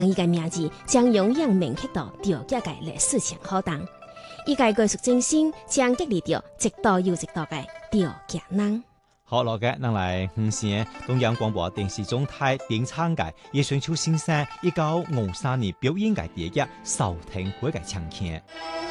伊嘅名字將永遠銘刻到着家嘅歷史長河當。伊嘅藝術精神將激勵着一代又一代嘅着家人。 好，落嘅，咱來線中央廣播電視總台點唱嘅葉順秋先生1953年表演嘅第一首聽會嘅唱片。